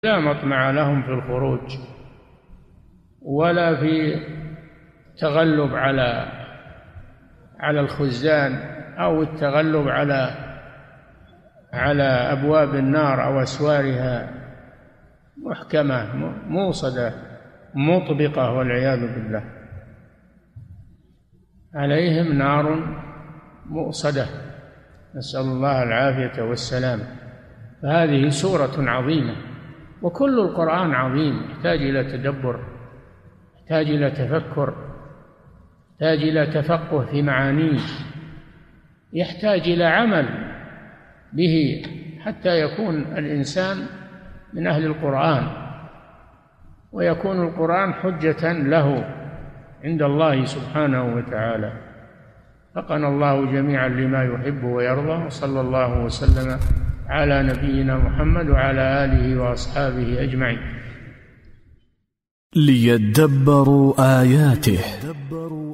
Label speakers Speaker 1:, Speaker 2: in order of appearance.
Speaker 1: لا مطمع لهم في الخروج ولا في التغلب على الخزان أو التغلب على أبواب النار أو أسوارها محكمة موصدة مطبقة والعياذ بالله. عليهم نار مؤصدة، نسأل الله العافية والسلام. فهذه سورة عظيمة، وكل القرآن عظيم، يحتاج إلى تدبر، يحتاج إلى تفكر، يحتاج إلى تفقه في معانيه، يحتاج إلى عمل به حتى يكون الإنسان من أهل القرآن، ويكون القرآن حجة له عند الله سبحانه وتعالى. وفقنا الله جميعا لما يحب ويرضى، وصلى الله وسلم على نبينا محمد وعلى آله وأصحابه أجمعين.
Speaker 2: ليدبروا آياته